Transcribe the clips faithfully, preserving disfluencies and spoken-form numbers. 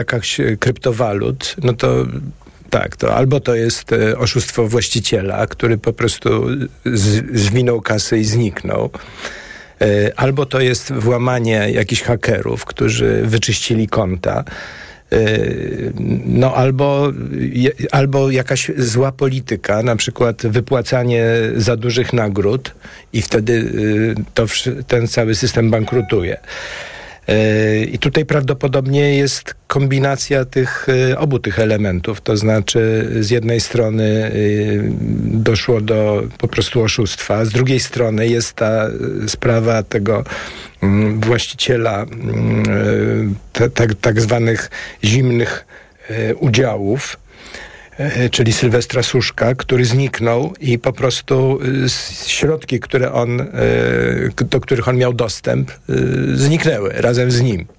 jakaś kryptowalut, no to tak, to albo to jest oszustwo właściciela, który po prostu z, zwinął kasę i zniknął, albo to jest włamanie jakichś hakerów, którzy wyczyścili konta, no albo, albo jakaś zła polityka, na przykład wypłacanie za dużych nagród i wtedy to, ten cały system bankrutuje. I tutaj prawdopodobnie jest kombinacja tych, obu tych elementów, to znaczy z jednej strony doszło do po prostu oszustwa, z drugiej strony jest ta sprawa tego właściciela tak, tak zwanych zimnych udziałów, czyli Sylwestra Suszka, który zniknął i po prostu środki, które on, do których on miał dostęp, zniknęły razem z nim.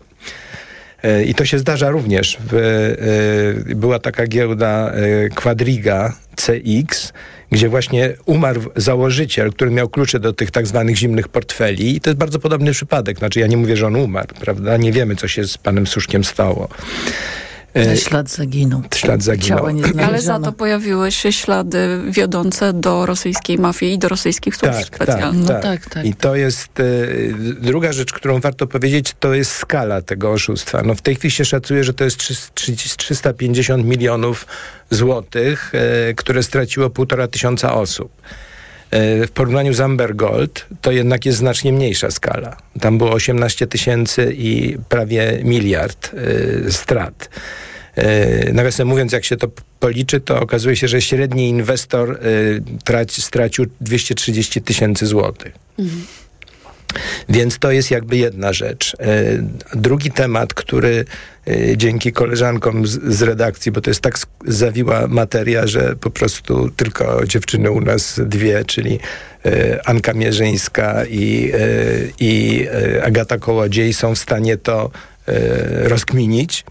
I to się zdarza również. W, była taka giełda Quadriga C X, gdzie właśnie umarł założyciel, który miał klucze do tych tak zwanych zimnych portfeli. I to jest bardzo podobny przypadek. Znaczy ja nie mówię, że on umarł, prawda? Nie wiemy, co się z panem Suszkiem stało. Ślad zaginął. Ślad zaginął. Ale za to pojawiły się ślady wiodące do rosyjskiej mafii i do rosyjskich służb tak, specjalnych. Tak, tak. No tak, tak. I to jest y, druga rzecz, którą warto powiedzieć, to jest skala tego oszustwa. No w tej chwili się szacuje, że to jest trzysta pięćdziesiąt milionów złotych, y, które straciło półtora tysiąca osób. W porównaniu z Amber Gold to jednak jest znacznie mniejsza skala. Tam było osiemnaście tysięcy i prawie miliard y, strat. Y, nawiasem mówiąc, jak się to policzy, to okazuje się, że średni inwestor y, traci, stracił dwieście trzydzieści tysięcy złotych. Mhm. Więc to jest jakby jedna rzecz. Drugi temat, który dzięki koleżankom z, z redakcji, bo to jest tak zawiła materia, że po prostu tylko dziewczyny u nas dwie, czyli Anka Mierzyńska i, i Agata Kołodziej są w stanie to rozkminić.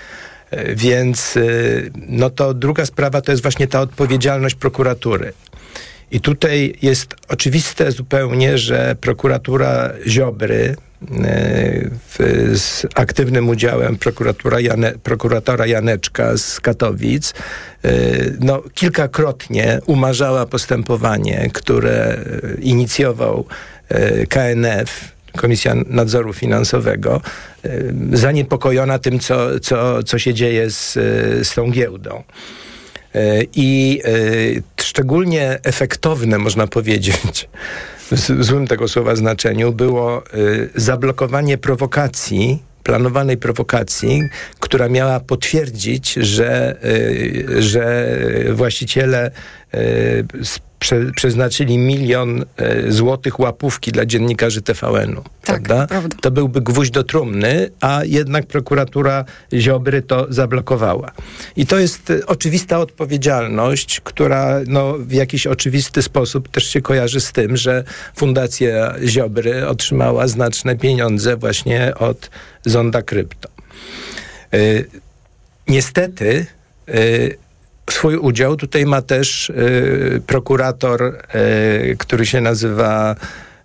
Więc no to druga sprawa to jest właśnie ta odpowiedzialność prokuratury. I tutaj jest oczywiste zupełnie, że prokuratura Ziobry w, z aktywnym udziałem prokuratura Jane, prokuratora Janeczka z Katowic no, kilkakrotnie umarzała postępowanie, które inicjował K N F, Komisja Nadzoru Finansowego, zaniepokojona tym, co, co, co się dzieje z, z tą giełdą. I y, szczególnie efektowne, można powiedzieć, w złym tego słowa znaczeniu, było y, zablokowanie prowokacji, planowanej prowokacji, która miała potwierdzić, że, y, że właściciele y, Prze, przeznaczyli milion e, złotych łapówki dla dziennikarzy T V N-u. Tak, prawda? prawda. To byłby gwóźdź do trumny, a jednak prokuratura Ziobry to zablokowała. I to jest e, oczywista odpowiedzialność, która no, w jakiś oczywisty sposób też się kojarzy z tym, że Fundacja Ziobry otrzymała znaczne pieniądze właśnie od Zonda Krypto. E, niestety e, swój udział tutaj ma też y, prokurator, y, który się nazywa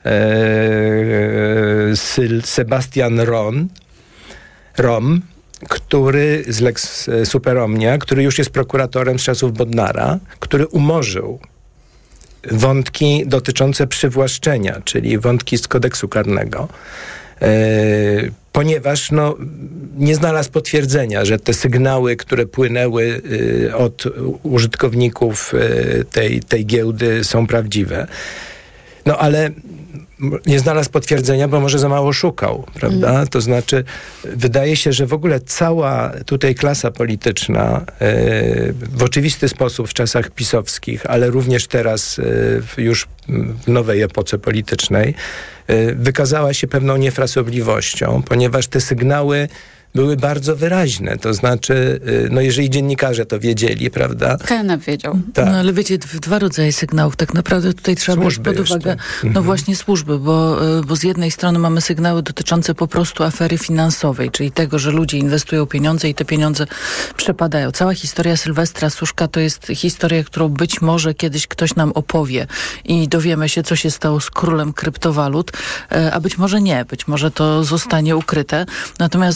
y, Sebastian Ron, Rom, który z Lex Superomnia, który już jest prokuratorem z czasów Bodnara, który umorzył wątki dotyczące przywłaszczenia, czyli wątki z kodeksu karnego. Y, ponieważ no, nie znalazł potwierdzenia, że te sygnały, które płynęły y, od użytkowników y, tej, tej giełdy są prawdziwe. No ale nie znalazł potwierdzenia, bo może za mało szukał, prawda? Mm. To znaczy, wydaje się, że w ogóle cała tutaj klasa polityczna y, w oczywisty sposób w czasach pisowskich, ale również teraz y, już w nowej epoce politycznej y, wykazała się pewną niefrasobliwością, ponieważ te sygnały były bardzo wyraźne. To znaczy, no jeżeli dziennikarze to wiedzieli, prawda? K N F wiedział. Tak. No ale wiecie, dwa rodzaje sygnałów. Tak naprawdę tutaj trzeba brać pod uwagę, no mhm. właśnie służby, bo, bo z jednej strony mamy sygnały dotyczące po prostu afery finansowej, czyli tego, że ludzie inwestują pieniądze i te pieniądze przepadają. Cała historia Sylwestra Suszka to jest historia, którą być może kiedyś ktoś nam opowie i dowiemy się, co się stało z królem kryptowalut, a być może nie. Być może to zostanie ukryte. Natomiast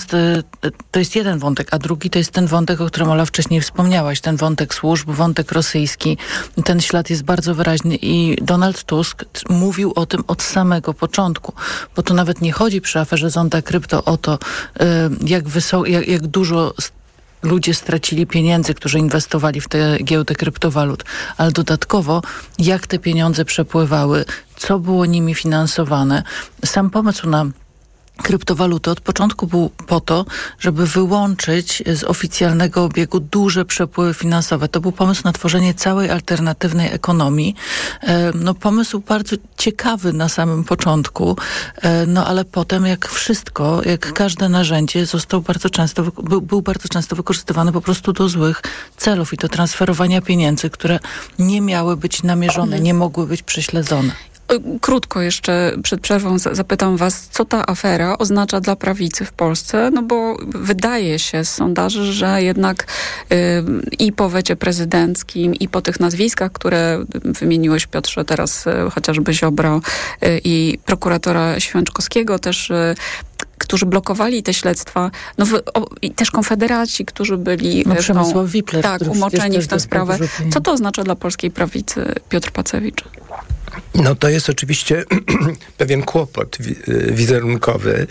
to jest jeden wątek, a drugi to jest ten wątek, o którym Ola wcześniej wspomniałaś, ten wątek służb, wątek rosyjski. Ten ślad jest bardzo wyraźny i Donald Tusk mówił o tym od samego początku, bo to nawet nie chodzi przy aferze Zonda Krypto o to, jak, wysok, jak, jak dużo ludzie stracili pieniędzy, którzy inwestowali w tę giełdę kryptowalut, ale dodatkowo jak te pieniądze przepływały, co było nimi finansowane. Sam pomysł na kryptowaluty od początku był po to, żeby wyłączyć z oficjalnego obiegu duże przepływy finansowe. To był pomysł na tworzenie całej alternatywnej ekonomii. No, pomysł bardzo ciekawy na samym początku, no ale potem jak wszystko, jak każde narzędzie został bardzo często, był, był bardzo często wykorzystywany po prostu do złych celów i do transferowania pieniędzy, które nie miały być namierzone, nie mogły być prześledzone. Krótko jeszcze przed przerwą zapytam was, co ta afera oznacza dla prawicy w Polsce, no bo wydaje się z sondaży, że jednak y, i po wecie prezydenckim, i po tych nazwiskach, które wymieniłeś, Piotrze, teraz y, chociażby Ziobro y, i prokuratora Święczkowskiego też, y, którzy blokowali te śledztwa, no w, o, i też konfederaci, którzy byli no, Przemysław Wipler, tak, umoczeni w tę sprawę. Co to oznacza dla polskiej prawicy, Piotr Pacewicz? No to jest oczywiście pewien kłopot wizerunkowy.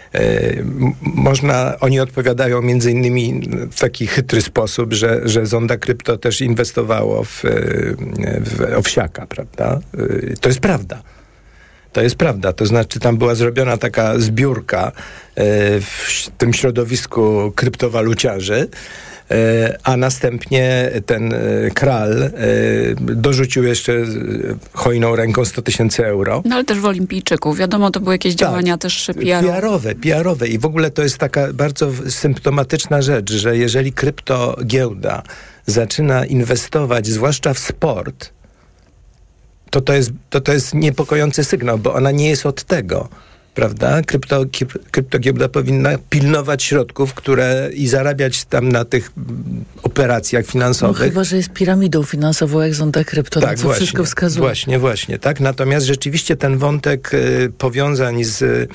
Można, oni odpowiadają między innymi w taki chytry sposób, że, że Zonda Krypto też inwestowało w, w Owsiaka, prawda? To jest prawda. To jest prawda. To znaczy tam była zrobiona taka zbiórka w tym środowisku kryptowaluciarzy, a następnie ten kral dorzucił jeszcze hojną ręką sto tysięcy euro. No ale też w olimpijczyków. Wiadomo, to były jakieś tak, działania też P R owe. P R owe, P R owe. I w ogóle to jest taka bardzo symptomatyczna rzecz, że jeżeli kryptogiełda zaczyna inwestować, zwłaszcza w sport, to to jest, to to jest niepokojący sygnał, bo ona nie jest od tego. Prawda? Krypto, kryptogiełda powinna pilnować środków, które i zarabiać tam na tych operacjach finansowych. No chyba, że jest piramidą finansową, jak Zonda Krypto, tak, na co właśnie, wszystko wskazuje. Właśnie, właśnie, tak. Natomiast rzeczywiście ten wątek y, powiązań z, y,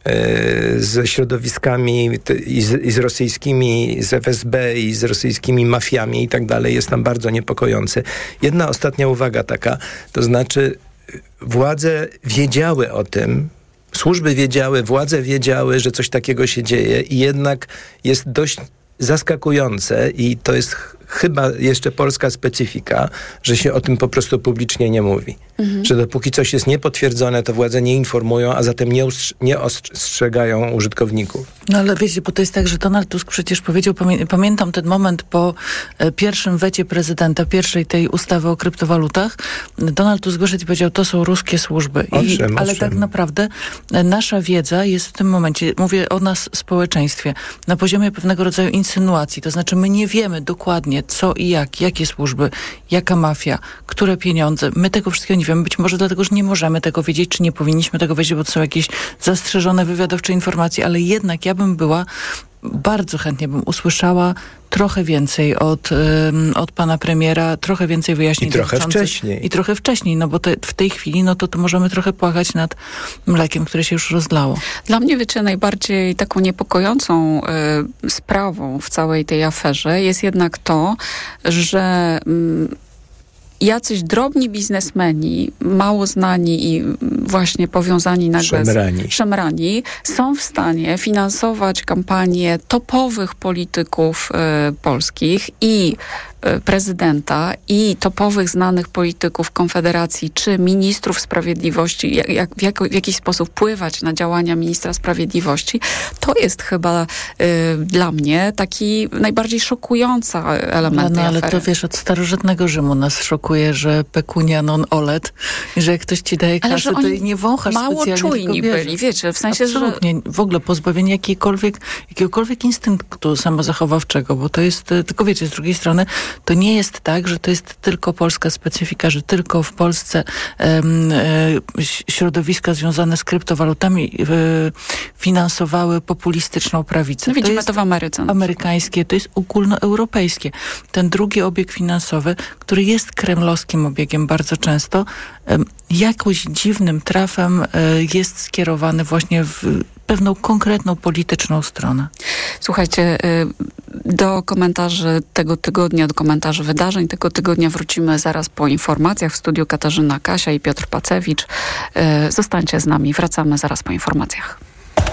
ze środowiskami i z, i z rosyjskimi, z F S B i z rosyjskimi mafiami i tak dalej jest tam bardzo niepokojący. Jedna ostatnia uwaga taka, to znaczy władze wiedziały o tym, służby wiedziały, władze wiedziały, że coś takiego się dzieje i jednak jest dość zaskakujące i to jest ch- chyba jeszcze polska specyfika, że się o tym po prostu publicznie nie mówi. Mhm. Że dopóki coś jest niepotwierdzone, to władze nie informują, a zatem nie, ustrz- nie ostrzegają użytkowników. No ale wiecie, bo to jest tak, że Donald Tusk przecież powiedział, pamię- pamiętam ten moment po e, pierwszym wecie prezydenta, pierwszej tej ustawy o kryptowalutach, Donald Tusk wyszedł i powiedział, to są ruskie służby. I, owszem, ale owszem. tak naprawdę e, nasza wiedza jest w tym momencie, mówię o nas społeczeństwie, na poziomie pewnego rodzaju insynuacji. To znaczy my nie wiemy dokładnie co i jak, jakie służby, jaka mafia, które pieniądze. My tego wszystkiego nie wiemy. Być może dlatego, że nie możemy tego wiedzieć, czy nie powinniśmy tego wiedzieć, bo to są jakieś zastrzeżone wywiadowcze informacje, ale jednak ja bym była, bardzo chętnie bym usłyszała trochę więcej od, um, od pana premiera, trochę więcej wyjaśnień. I trochę wcześniej. I trochę wcześniej, no bo te, w tej chwili, no to, to możemy trochę płakać nad mlekiem, które się już rozlało. Dla mnie, wiecie, najbardziej taką niepokojącą y, sprawą w całej tej aferze jest jednak to, że y, jacyś drobni biznesmeni, mało znani i właśnie powiązani nagle szemrani. z szemrani, są w stanie finansować kampanie topowych polityków y, polskich i y, prezydenta i topowych znanych polityków Konfederacji czy ministrów sprawiedliwości, jak, jak, w, jak, w jakiś sposób wpływać na działania ministra sprawiedliwości, to jest chyba y, dla mnie taki najbardziej szokujący element no, tej ale afery. to wiesz, od starożytnego Rzymu nas szokuje, że pecunia non olet, że jak ktoś ci daje kasę, to jej nie wąchasz mało specjalnie, czujni byli, wiecie, w sensie, absolutnie, że... w ogóle pozbawienie jakiejkolwiek, jakiegokolwiek instynktu samozachowawczego, bo to jest, tylko wiecie, z drugiej strony to nie jest tak, że to jest tylko polska specyfika, że tylko w Polsce um, e, środowiska związane z kryptowalutami e, finansowały populistyczną prawicę. No widzimy to, jest to w Ameryce. Amerykańskie, to jest ogólnoeuropejskie. Ten drugi obieg finansowy, który jest kremlowskim obiegiem bardzo często, um, jakoś dziwnym trafem e, jest skierowany właśnie w pewną konkretną polityczną stronę. Słuchajcie, do komentarzy tego tygodnia, do komentarzy wydarzeń tego tygodnia wrócimy zaraz po informacjach. W studiu Katarzyna Kasia i Piotr Pacewicz. Zostańcie z nami, wracamy zaraz po informacjach.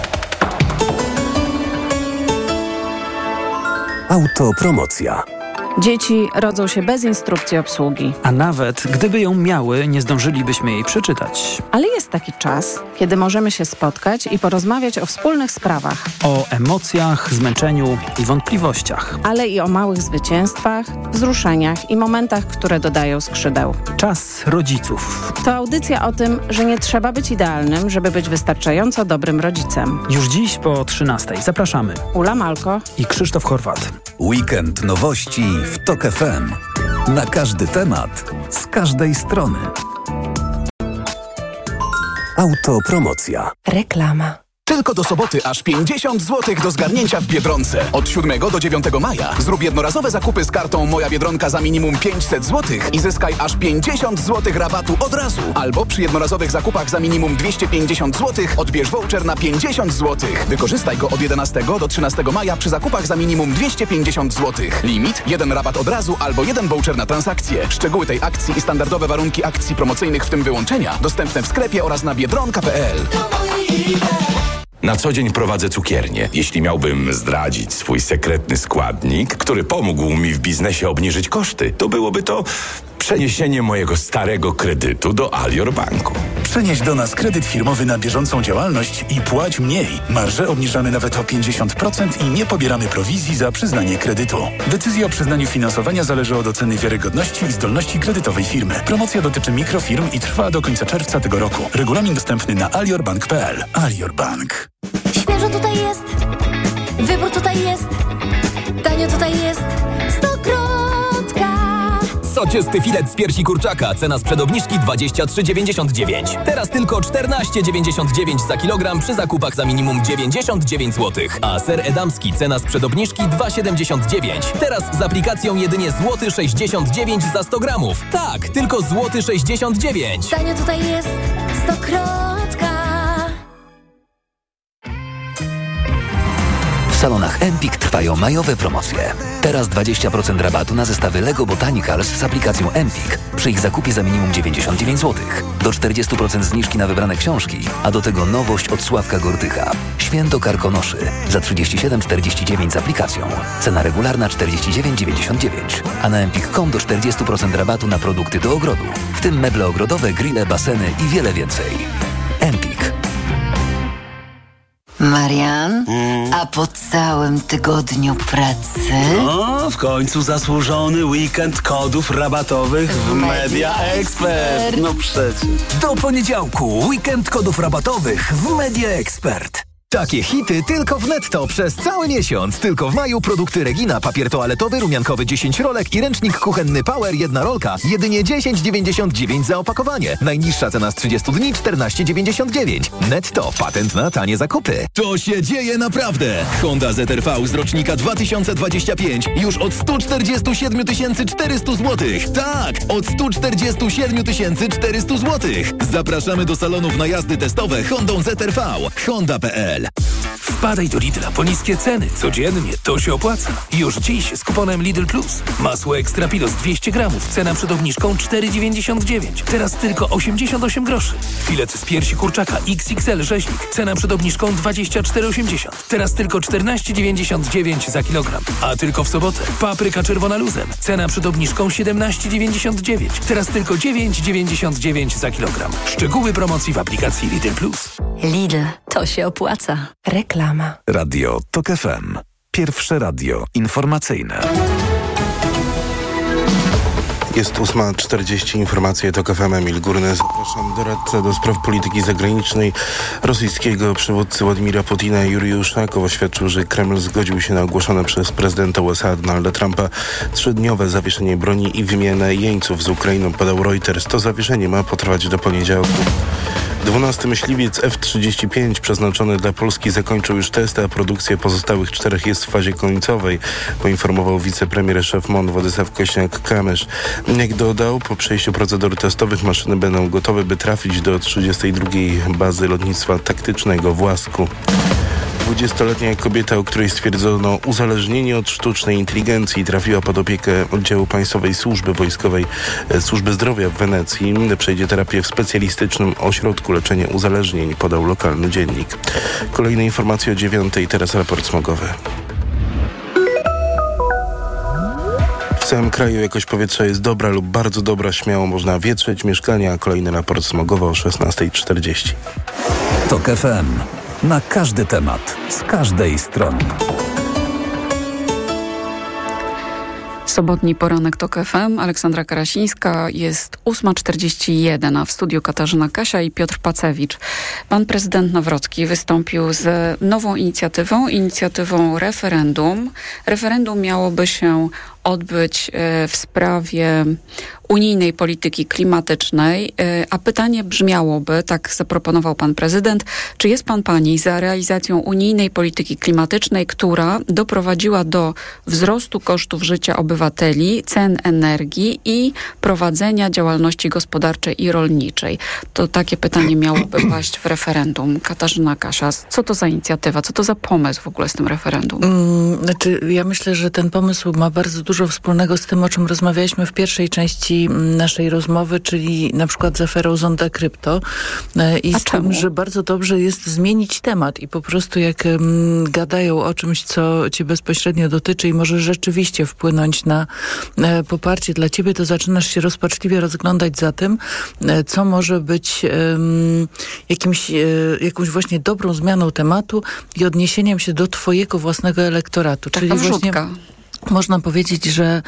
Autopromocja. Dzieci rodzą się bez instrukcji obsługi. A nawet gdyby ją miały, nie zdążylibyśmy jej przeczytać. Ale jest taki czas, kiedy możemy się spotkać i porozmawiać o wspólnych sprawach. O emocjach, zmęczeniu i wątpliwościach. Ale i o małych zwycięstwach, wzruszeniach i momentach, które dodają skrzydeł. Czas rodziców. To audycja o tym, że nie trzeba być idealnym, żeby być wystarczająco dobrym rodzicem. Już dziś po trzynastej zapraszamy. Ula Malko i Krzysztof Horwat. Weekend nowości w Tok F M. Na każdy temat, z każdej strony. Autopromocja. Reklama. Tylko do soboty aż pięćdziesiąt złotych do zgarnięcia w Biedronce. Od siódmego do dziewiątego maja zrób jednorazowe zakupy z kartą Moja Biedronka za minimum pięćset złotych i zyskaj aż pięćdziesiąt złotych rabatu od razu. Albo przy jednorazowych zakupach za minimum dwieście pięćdziesiąt złotych odbierz voucher na pięćdziesiąt złotych. Wykorzystaj go od jedenastego do trzynastego maja przy zakupach za minimum dwieście pięćdziesiąt złotych. Limit, jeden rabat od razu albo jeden voucher na transakcję. Szczegóły tej akcji i standardowe warunki akcji promocyjnych, w tym wyłączenia, dostępne w sklepie oraz na biedronka kropka p l. Na co dzień prowadzę cukiernię. Jeśli miałbym zdradzić swój sekretny składnik, który pomógł mi w biznesie obniżyć koszty, to byłoby to przeniesienie mojego starego kredytu do Alior Banku. Przenieś do nas kredyt firmowy na bieżącą działalność i płać mniej. Marże obniżamy nawet o pięćdziesiąt procent i nie pobieramy prowizji za przyznanie kredytu. Decyzja o przyznaniu finansowania zależy od oceny wiarygodności i zdolności kredytowej firmy. Promocja dotyczy mikrofirm i trwa do końca czerwca tego roku. Regulamin dostępny na aliorbank kropka p l. Alior Bank. Świeżo tutaj jest, wybór tutaj jest, tanio tutaj jest, Stokrotka. Soczysty filet z piersi kurczaka, cena sprzed obniżki dwadzieścia trzy dziewięćdziesiąt dziewięć. Teraz tylko czternaście dziewięćdziesiąt dziewięć za kilogram przy zakupach za minimum dziewięćdziesiąt dziewięć złotych. A ser edamski, cena sprzed obniżki dwa siedemdziesiąt dziewięć. Teraz z aplikacją jedynie złoty sześćdziesiąt dziewięć za sto gramów. Tak, tylko złoty sześćdziesiąt dziewięć. Tanio tutaj jest, Stokrotka. W salonach Empik trwają majowe promocje. Teraz dwadzieścia procent rabatu na zestawy Lego Botanicals z aplikacją Empik przy ich zakupie za minimum dziewięćdziesiąt dziewięć złotych. Do czterdzieści procent zniżki na wybrane książki, a do tego nowość od Sławka Gortycha. Święto Karkonoszy za trzydzieści siedem czterdzieści dziewięć z aplikacją. Cena regularna czterdzieści dziewięć dziewięćdziesiąt dziewięć. A na empik kropka com do czterdzieści procent rabatu na produkty do ogrodu, w tym meble ogrodowe, grille, baseny i wiele więcej. Empik. Marian, mm. a po całym tygodniu pracy? O, w końcu zasłużony weekend kodów rabatowych w, w Media Expert. No przecież. Do poniedziałku weekend kodów rabatowych w Media Expert. Takie hity tylko w Netto przez cały miesiąc. Tylko w maju produkty Regina, papier toaletowy, rumiankowy dziesięć rolek i ręcznik kuchenny Power jedna rolka. Jedynie dziesięć dziewięćdziesiąt dziewięć za opakowanie. Najniższa cena z trzydziestu dni czternaście dziewięćdziesiąt dziewięć. Netto, patent na tanie zakupy. To się dzieje naprawdę. Honda Z R V z rocznika dwa tysiące dwudziestego piątego już od sto czterdzieści siedem tysięcy czterysta złotych. Tak, od sto czterdzieści siedem tysięcy czterysta złotych. Zapraszamy do salonów na jazdy testowe Hondą Z R V. Honda kropka p l. Wpadaj do Lidla po niskie ceny. Codziennie to się opłaca. Już dziś z kuponem Lidl Plus. Masło Extra Pilos dwieście gramów. Cena przed obniżką cztery dziewięćdziesiąt dziewięć. Teraz tylko osiemdziesiąt osiem groszy. Filet z piersi kurczaka X X L rzeźnik. Cena przed obniżką dwadzieścia cztery osiemdziesiąt. Teraz tylko czternaście dziewięćdziesiąt dziewięć za kilogram. A tylko w sobotę papryka czerwona luzem. Cena przed obniżką siedemnaście dziewięćdziesiąt dziewięć. Teraz tylko dziewięć dziewięćdziesiąt dziewięć za kilogram. Szczegóły promocji w aplikacji Lidl Plus. Lidl, to się opłaca. Reklama. Radio Tok F M. Pierwsze radio informacyjne. Jest ósma czterdzieści, informacje Tok F M, Emil Górny. Zapraszam. Doradca do spraw polityki zagranicznej rosyjskiego przywódcy Władimira Putina Jurij Uszakow oświadczył, że Kreml zgodził się na ogłoszone przez prezydenta U S A Donalda Trumpa trzydniowe zawieszenie broni i wymianę jeńców z Ukrainą, podał Reuters. To zawieszenie ma potrwać do poniedziałku. dwunasty myśliwiec F trzydzieści pięć przeznaczony dla Polski zakończył już testy, a produkcja pozostałych czterech jest w fazie końcowej, poinformował wicepremier szef M O N Władysław Kośniak-Kamysz. Jak dodał, po przejściu procedur testowych maszyny będą gotowe, by trafić do trzydziestej drugiej bazy lotnictwa taktycznego w Łasku. dwudziestoletnia kobieta, o której stwierdzono uzależnienie od sztucznej inteligencji, trafiła pod opiekę oddziału Państwowej Służby Wojskowej Służby Zdrowia w Wenecji. Przejdzie terapię w specjalistycznym ośrodku leczenia uzależnień, podał lokalny dziennik. Kolejne informacje o dziewiątej, teraz raport smogowy. W całym kraju jakość powietrza jest dobra lub bardzo dobra, śmiało można wietrzyć mieszkania. Kolejny raport smogowy o szesnasta czterdzieści. Tok F M. Na każdy temat, z każdej strony. Sobotni poranek Tok F M. Aleksandra Karasińska, jest ósma czterdzieści jeden, a w studiu Katarzyna Kasia i Piotr Pacewicz. Pan prezydent Nawrocki wystąpił z nową inicjatywą, inicjatywą referendum. Referendum miałoby się odbyć w sprawie unijnej polityki klimatycznej, a pytanie brzmiałoby, tak zaproponował pan prezydent, czy jest pan pani za realizacją unijnej polityki klimatycznej, która doprowadziła do wzrostu kosztów życia obywateli, cen energii i prowadzenia działalności gospodarczej i rolniczej? To takie pytanie miałoby paść w referendum. Katarzyna Kasia, co to za inicjatywa, co to za pomysł w ogóle z tym referendum? Hmm, znaczy, ja myślę, że ten pomysł ma bardzo dużo wspólnego z tym, o czym rozmawialiśmy w pierwszej części naszej rozmowy, czyli na przykład z aferą Zonda Krypto i A z czemu? tym, że bardzo dobrze jest zmienić temat i po prostu jak um, gadają o czymś, co cię bezpośrednio dotyczy i może rzeczywiście wpłynąć na e, poparcie dla ciebie, to zaczynasz się rozpaczliwie rozglądać za tym, e, co może być um, jakimś, e, jakąś właśnie dobrą zmianą tematu i odniesieniem się do twojego własnego elektoratu. Taka czyli właśnie wrzutka. można powiedzieć, że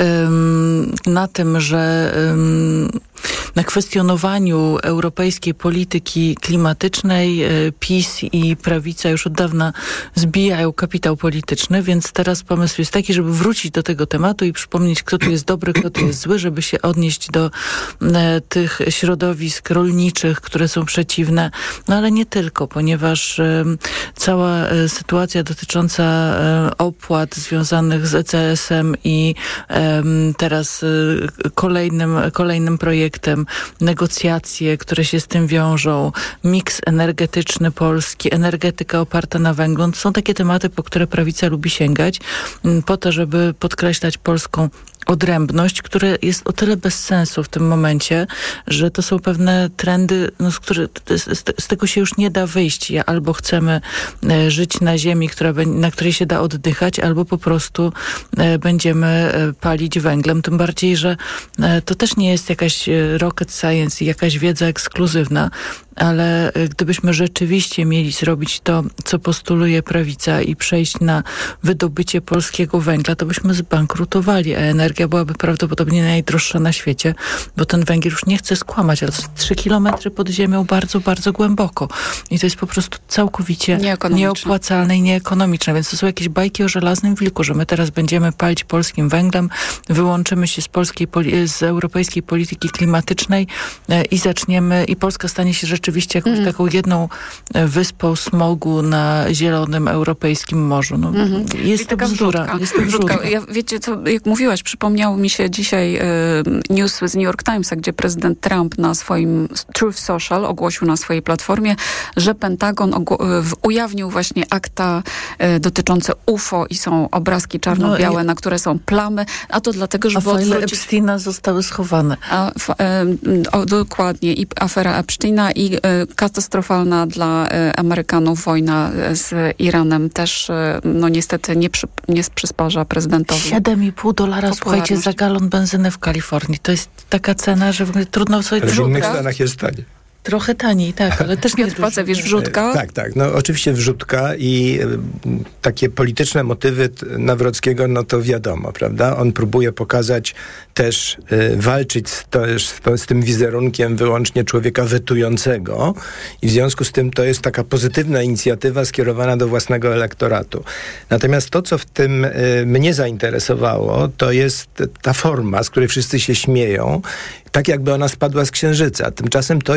um, na tym, że um, na kwestionowaniu europejskiej polityki klimatycznej PiS i prawica już od dawna zbijają kapitał polityczny, więc teraz pomysł jest taki, żeby wrócić do tego tematu i przypomnieć, kto tu jest dobry, kto tu jest zły, żeby się odnieść do e, tych środowisk rolniczych, które są przeciwne, no ale nie tylko, ponieważ e, cała e, sytuacja dotycząca e, opłat związanych z E C S-em i e, teraz e, kolejnym, kolejnym projektem negocjacje, które się z tym wiążą, miks energetyczny Polski, energetyka oparta na węglu. To są takie tematy, po które prawica lubi sięgać, po to, żeby podkreślać polską odrębność, które jest o tyle bez sensu w tym momencie, że to są pewne trendy, no, z, który, z, z tego się już nie da wyjść. Ja albo chcemy e, żyć na ziemi, która, na której się da oddychać, albo po prostu e, będziemy e, palić węglem. Tym bardziej, że e, to też nie jest jakaś rocket science i jakaś wiedza ekskluzywna, ale gdybyśmy rzeczywiście mieli zrobić to, co postuluje prawica i przejść na wydobycie polskiego węgla, to byśmy zbankrutowali, a energia byłaby prawdopodobnie najdroższa na świecie, bo ten węgiel już nie chce skłamać, ale to jest trzy kilometry pod ziemią bardzo, bardzo głęboko. I to jest po prostu całkowicie nieopłacalne i nieekonomiczne. Więc to są jakieś bajki o żelaznym wilku, że my teraz będziemy palić polskim węglem, wyłączymy się z polskiej, z europejskiej polityki klimatycznej i zaczniemy, i Polska stanie się rzeczywiście jakąś mm. taką jedną wyspą smogu na zielonym europejskim morzu. No, mm-hmm. Jest to bzdura. Wrzutka. Jest to wrzutka. Ja, wiecie co, jak mówiłaś, przypomniało mi się dzisiaj y, news z New York Timesa, gdzie prezydent Trump na swoim Truth Social ogłosił na swojej platformie, że Pentagon ogło- y, ujawnił właśnie akta y, dotyczące U F O i są obrazki czarno-białe, no, i... na które są plamy, a to dlatego, żeby a fajle odwrócić... Epsteina zostały schowane. A, f, y, o, dokładnie. I afera Epsteina i katastrofalna dla Amerykanów wojna z Iranem też, no niestety nie, przy, nie przysparza prezydentowi. siedem i pół dolara, słuchajcie, za galon benzyny w Kalifornii. To jest taka cena, że w ogóle trudno sobie... W innych Stanach jest taniej. Trochę taniej, tak, ale też nie Piotr Pacewicz, wrzutka? Tak, tak. No oczywiście wrzutka i y, takie polityczne motywy Nawrockiego, no to wiadomo, prawda? On próbuje pokazać też, y, walczyć z, to, z, z tym wizerunkiem wyłącznie człowieka wetującego i w związku z tym to jest taka pozytywna inicjatywa skierowana do własnego elektoratu. Natomiast to, co w tym y, mnie zainteresowało, to jest ta forma, z której wszyscy się śmieją, tak jakby ona spadła z księżyca. Tymczasem to jest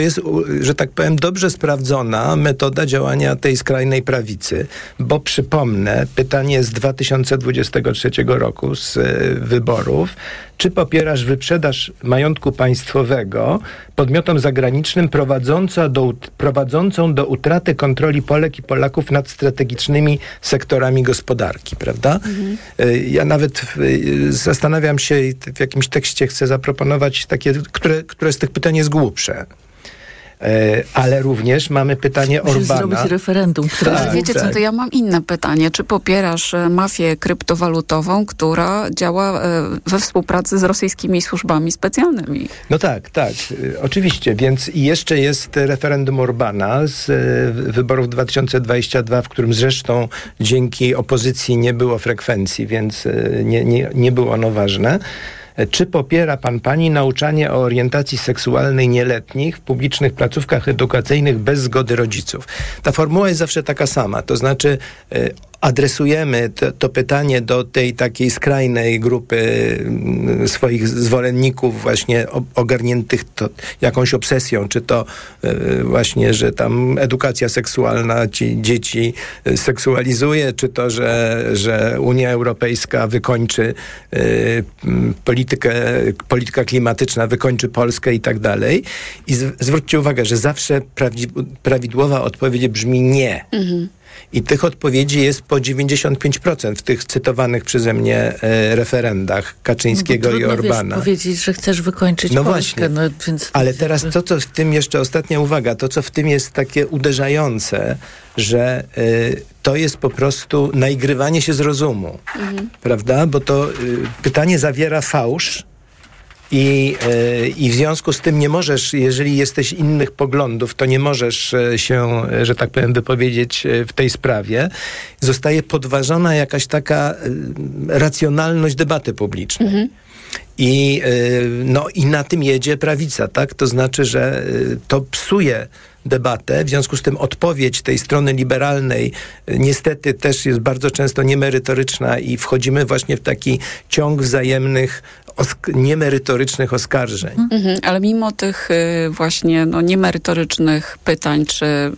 że tak powiem, dobrze sprawdzona metoda działania tej skrajnej prawicy, bo przypomnę, pytanie z dwa tysiące dwudziestego trzeciego roku z y, wyborów, czy popierasz wyprzedaż majątku państwowego podmiotom zagranicznym prowadząca do, prowadzącą do utraty kontroli Polek i Polaków nad strategicznymi sektorami gospodarki, prawda? Mhm. Ja nawet zastanawiam się i w jakimś tekście chcę zaproponować takie, które, które z tych pytań jest głupsze. Ale również mamy pytanie Musisz Orbana. zrobić referendum. Które... Tak, wiecie tak. co, to ja mam inne pytanie. Czy popierasz mafię kryptowalutową, która działa we współpracy z rosyjskimi służbami specjalnymi? No tak, tak. Oczywiście. Więc i jeszcze jest referendum Orbana z wyborów dwa tysiące dwudziestego drugiego, w którym zresztą dzięki opozycji nie było frekwencji, więc nie, nie, nie było ono ważne. Czy popiera pan, pani nauczanie o orientacji seksualnej nieletnich w publicznych placówkach edukacyjnych bez zgody rodziców? Ta formuła jest zawsze taka sama, to znaczy y, adresujemy to, to pytanie do tej takiej skrajnej grupy y, swoich zwolenników właśnie o, ogarniętych to, jakąś obsesją, czy to y, właśnie, że tam edukacja seksualna ci dzieci y, seksualizuje, czy to, że, że Unia Europejska wykończy y, politykę Politykę, polityka klimatyczna wykończy Polskę i tak dalej. I z, zwróćcie uwagę, że zawsze prawdzi, prawidłowa odpowiedź brzmi nie. Mhm. I tych odpowiedzi jest po dziewięćdziesiąt pięć procent w tych cytowanych przeze mnie e, referendach Kaczyńskiego no i Orbana. Wiesz, powiedzieć, że chcesz wykończyć no Polskę. Właśnie. No, więc... Ale teraz to, co w tym jeszcze, ostatnia uwaga, to, co w tym jest takie uderzające, że y, to jest po prostu naigrywanie się z rozumu. Mhm. Prawda? Bo to y, pytanie zawiera fałsz i, y, i w związku z tym nie możesz, jeżeli jesteś innych poglądów, to nie możesz y, się, że tak powiem, wypowiedzieć y, w tej sprawie. Zostaje podważona jakaś taka y, racjonalność debaty publicznej. Mhm. I, y, no, i na tym jedzie prawica, tak? To znaczy, że y, to psuje debatę, w związku z tym odpowiedź tej strony liberalnej y, niestety też jest bardzo często niemerytoryczna i wchodzimy właśnie w taki ciąg wzajemnych osk- niemerytorycznych oskarżeń. Mhm, ale mimo tych y, właśnie no, niemerytorycznych pytań czy y,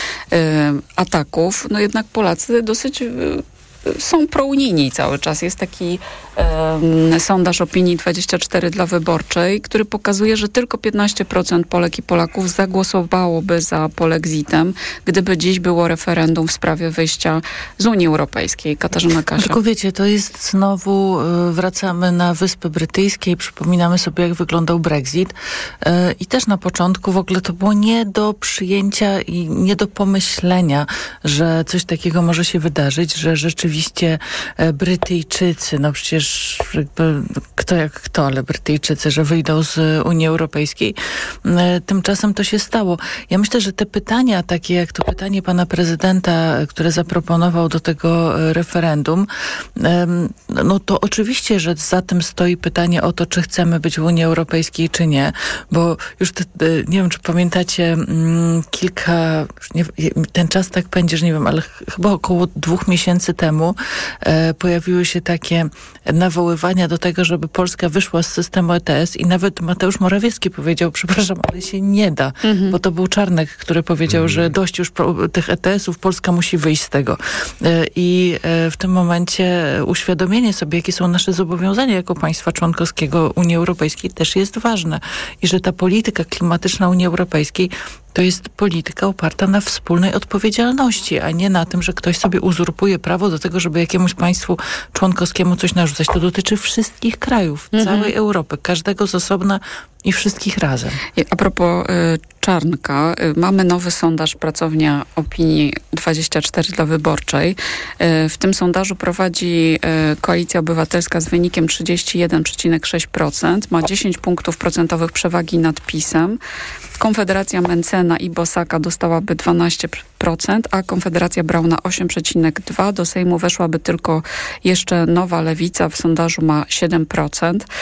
ataków, no jednak Polacy dosyć y, są prounijni cały czas. Jest taki um, sondaż opinii dwadzieścia cztery dla Wyborczej, który pokazuje, że tylko piętnaście procent Polek i Polaków zagłosowałoby za polexitem, gdyby dziś było referendum w sprawie wyjścia z Unii Europejskiej. Katarzyna Kasia. Tylko wiecie, to jest znowu, y, wracamy na Wyspy Brytyjskie i przypominamy sobie, jak wyglądał Brexit. Y, I też na początku w ogóle to było nie do przyjęcia i nie do pomyślenia, że coś takiego może się wydarzyć, że rzeczywiście Brytyjczycy, no przecież jakby kto jak kto, ale Brytyjczycy, że wyjdą z Unii Europejskiej. Tymczasem to się stało. Ja myślę, że te pytania, takie jak to pytanie pana prezydenta, które zaproponował do tego referendum, no to oczywiście, że za tym stoi pytanie o to, czy chcemy być w Unii Europejskiej, czy nie, bo już te, nie wiem, czy pamiętacie kilka, nie, ten czas tak pędzi, że nie wiem, ale chyba około dwóch miesięcy temu e, pojawiły się takie nawoływania do tego, żeby Polska wyszła z systemu E T S i nawet Mateusz Morawiecki powiedział, przepraszam, ale się nie da, mhm. bo to był Czarnek, który powiedział, mhm. że dość już pro, tych E T S-ów, Polska musi wyjść z tego. E, I e, w tym momencie uświadomienie sobie, jakie są nasze zobowiązania jako państwa członkowskiego Unii Europejskiej też jest ważne. I że ta polityka klimatyczna Unii Europejskiej to jest polityka oparta na wspólnej odpowiedzialności, a nie na tym, że ktoś sobie uzurpuje prawo do tego, żeby jakiemuś państwu członkowskiemu coś narzucać. To dotyczy wszystkich krajów, mhm. całej Europy, każdego z osobna i wszystkich razem. A propos y, Czarnka, y, mamy nowy sondaż Pracownia Opinii dwadzieścia cztery dla Wyborczej. Y, w tym sondażu prowadzi y, Koalicja Obywatelska z wynikiem trzydzieści jeden przecinek sześć procent. Ma dziesięć punktów procentowych przewagi nad PiS-em. Konfederacja Mencena i Bosaka dostałaby dwanaście procent, a Konfederacja Brauna osiem przecinek dwa procent. Do Sejmu weszłaby tylko jeszcze Nowa Lewica. W sondażu ma siedem procent.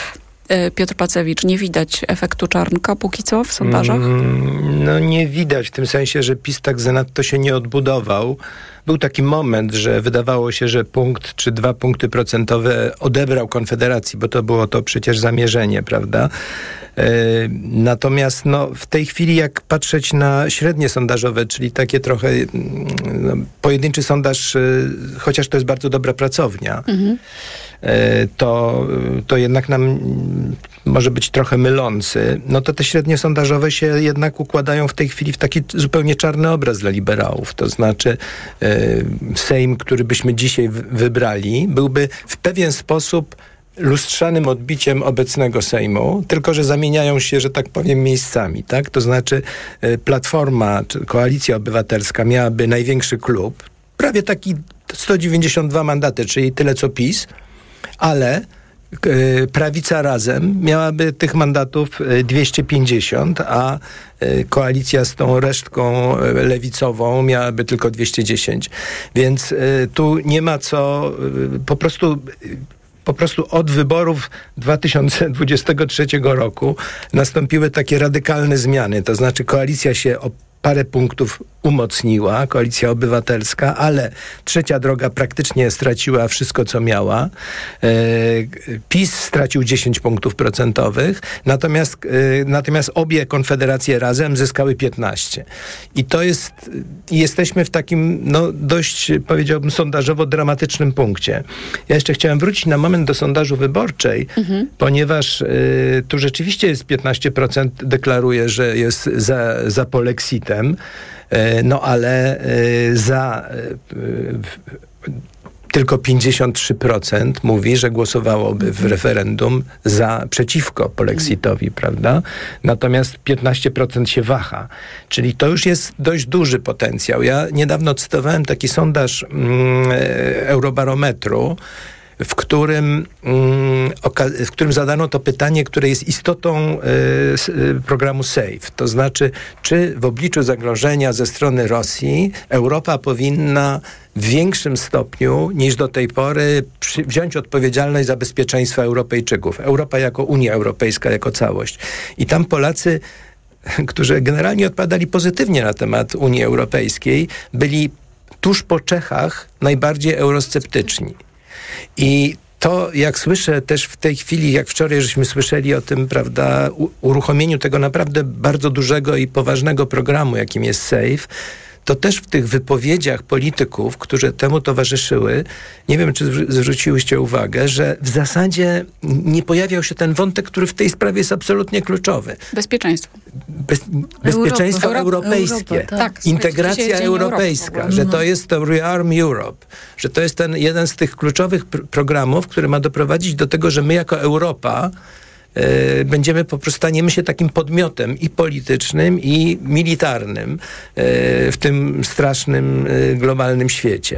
Piotr Pacewicz, nie widać efektu Czarnka póki co w sondażach? Mm, no nie widać, w tym sensie, że PiS tak zanadto się nie odbudował. Był taki moment, że wydawało się, że punkt czy dwa punkty procentowe odebrał Konfederacji, bo to było to przecież zamierzenie, prawda? Natomiast no, w tej chwili jak patrzeć na średnie sondażowe, czyli takie trochę no, pojedynczy sondaż, chociaż to jest bardzo dobra pracownia, mhm. to, to jednak nam może być trochę mylący, no to te średnie sondażowe się jednak układają w tej chwili w taki zupełnie czarny obraz dla liberałów. To znaczy Sejm, który byśmy dzisiaj wybrali, byłby w pewien sposób lustrzanym odbiciem obecnego Sejmu, tylko że zamieniają się, że tak powiem, miejscami, tak? To znaczy Platforma, czy Koalicja Obywatelska miałaby największy klub, prawie taki sto dziewięćdziesiąt dwa mandaty, czyli tyle co PiS, ale Prawica Razem miałaby tych mandatów dwieście pięćdziesiąt, a koalicja z tą resztką lewicową miałaby tylko dwieście dziesięć. Więc tu nie ma co, po prostu Po prostu od wyborów dwa tysiące dwudziestego trzeciego roku nastąpiły takie radykalne zmiany. To znaczy koalicja się o parę punktów umocniła, Koalicja Obywatelska, ale Trzecia Droga praktycznie straciła wszystko, co miała. E, PiS stracił dziesięć punktów procentowych, natomiast, e, natomiast obie konfederacje razem zyskały piętnaście. I to jest, jesteśmy w takim, no dość, powiedziałbym, sondażowo dramatycznym punkcie. Ja jeszcze chciałem wrócić na moment do sondażu wyborczej, mhm. ponieważ e, tu rzeczywiście jest piętnaście procent deklaruje, że jest za, za polexitem. No ale za tylko pięćdziesiąt trzy procent mówi, że głosowałoby w referendum za przeciwko polexitowi, prawda? Natomiast piętnaście procent się waha. Czyli to już jest dość duży potencjał. Ja niedawno cytowałem taki sondaż mm, Eurobarometru, w którym, w którym zadano to pytanie, które jest istotą programu SAFE. To znaczy, czy w obliczu zagrożenia ze strony Rosji Europa powinna w większym stopniu niż do tej pory przy, wziąć odpowiedzialność za bezpieczeństwo Europejczyków. Europa jako Unia Europejska, jako całość. I tam Polacy, którzy generalnie odpowiadali pozytywnie na temat Unii Europejskiej, byli tuż po Czechach najbardziej eurosceptyczni. I to, jak słyszę też w tej chwili, jak wczoraj żeśmy słyszeli o tym, prawda, uruchomieniu tego naprawdę bardzo dużego i poważnego programu, jakim jest SAFE, to też w tych wypowiedziach polityków, którzy temu towarzyszyły, nie wiem, czy zwróciłyście uwagę, że w zasadzie nie pojawiał się ten wątek, który w tej sprawie jest absolutnie kluczowy. Bezpieczeństwo. Bez, bezpieczeństwo Europa, europejskie. Europa, tak. Integracja europejska. Europy, że to jest to Rearm Europe. Że to jest ten jeden z tych kluczowych pr- programów, który ma doprowadzić do tego, że my jako Europa będziemy po prostu, staniemy się takim podmiotem i politycznym, i militarnym w tym strasznym globalnym świecie.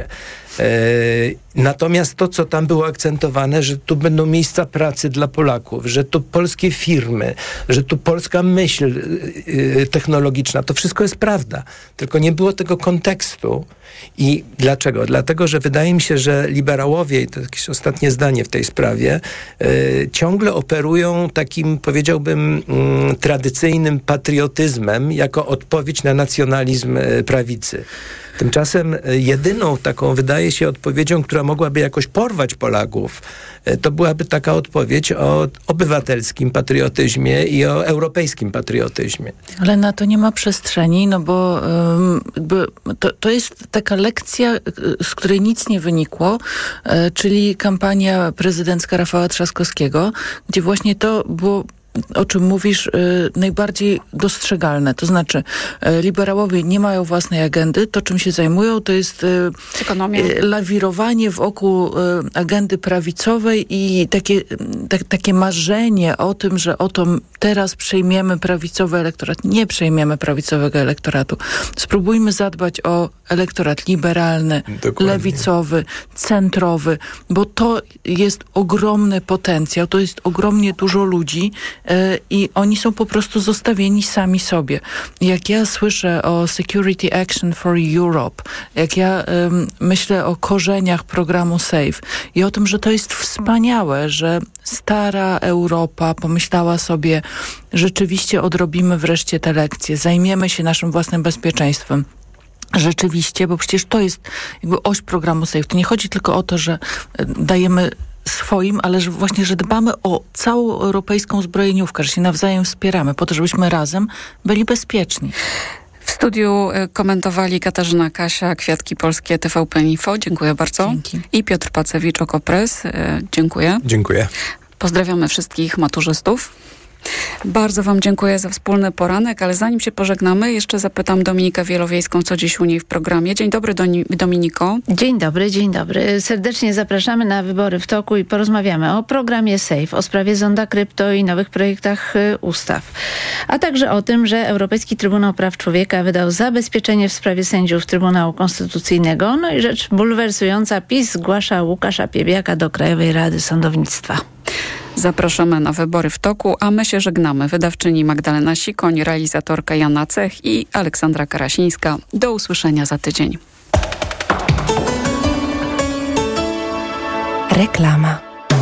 Natomiast to, co tam było akcentowane, że tu będą miejsca pracy dla Polaków, że tu polskie firmy, że tu polska myśl technologiczna, to wszystko jest prawda. Tylko nie było tego kontekstu. I dlaczego? Dlatego, że wydaje mi się, że liberałowie, i to jakieś ostatnie zdanie w tej sprawie, yy, ciągle operują takim, powiedziałbym, yy, tradycyjnym patriotyzmem jako odpowiedź na nacjonalizm yy, prawicy. Tymczasem jedyną taką, wydaje się, odpowiedzią, która mogłaby jakoś porwać Polaków, to byłaby taka odpowiedź o obywatelskim patriotyzmie i o europejskim patriotyzmie. Ale na to nie ma przestrzeni, no bo um, jakby to, to jest taka lekcja, z której nic nie wynikło, e, czyli kampania prezydencka Rafała Trzaskowskiego, gdzie właśnie to było, o czym mówisz, y, najbardziej dostrzegalne. To znaczy, y, liberałowie nie mają własnej agendy. To, czym się zajmują, to jest y, Ekonomia. Y, lawirowanie wokół y, agendy prawicowej i takie, y, tak, takie marzenie o tym, że oto teraz przejmiemy prawicowy elektorat. Nie przejmiemy prawicowego elektoratu. Spróbujmy zadbać o elektorat liberalny, Dokładnie. lewicowy, centrowy, bo to jest ogromny potencjał. To jest ogromnie dużo ludzi, i oni są po prostu zostawieni sami sobie. Jak ja słyszę o Security Action for Europe, jak ja um, myślę o korzeniach programu SAFE i o tym, że to jest wspaniałe, że stara Europa pomyślała sobie, rzeczywiście odrobimy wreszcie te lekcje, zajmiemy się naszym własnym bezpieczeństwem. Rzeczywiście, bo przecież to jest jakby oś programu SAFE. To nie chodzi tylko o to, że dajemy swoim, ale że właśnie, że dbamy o całą europejską zbrojeniówkę, że się nawzajem wspieramy po to, żebyśmy razem byli bezpieczni. W studiu komentowali Katarzyna Kasia, Kwiatki Polskie, T V P Info. Dziękuję bardzo. Dzięki. I Piotr Pacewicz, Okopres. Dziękuję. Dziękuję. Pozdrawiamy wszystkich maturzystów. Bardzo wam dziękuję za wspólny poranek, ale zanim się pożegnamy, jeszcze zapytam Dominikę Wielowiejską, co dziś u niej w programie. Dzień dobry, Dominiko. Dzień dobry, dzień dobry. Serdecznie zapraszamy na Wybory w toku i porozmawiamy o programie SAFE, o sprawie Zonda Krypto i nowych projektach ustaw. A także o tym, że Europejski Trybunał Praw Człowieka wydał zabezpieczenie w sprawie sędziów Trybunału Konstytucyjnego. No i rzecz bulwersująca, PiS zgłasza Łukasza Piebiaka do Krajowej Rady Sądownictwa. Zapraszamy na Wybory w toku, a my się żegnamy. Wydawczyni Magdalena Sikoń, realizatorka Jana Cech i Aleksandra Karasińska. Do usłyszenia za tydzień. Reklama.